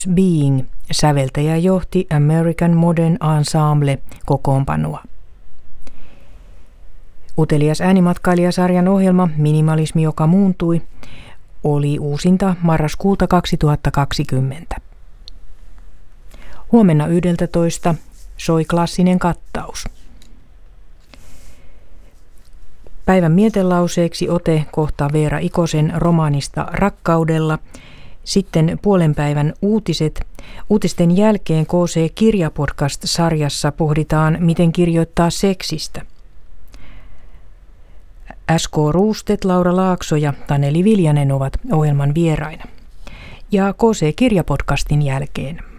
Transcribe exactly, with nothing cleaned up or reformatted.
Being säveltäjä johti American Modern Ensemble kokoonpanoa. Utelias äänimatkailijasarjan ohjelma Minimalismi, joka muuntui, oli uusinta marraskuuta kaksituhattakaksikymmentä. Huomenna yhdeltätoista soi klassinen kattaus. Päivän mietelauseeksi ote kohta Veera Ikosen romaanista Rakkaudella. Sitten puolen päivän uutiset. Uutisten jälkeen K C-kirjapodcast-sarjassa pohditaan, miten kirjoittaa seksistä. S K Ruustet, Laura Laakso ja Taneli Viljanen ovat ohjelman vieraina. Ja K C-kirjapodcastin jälkeen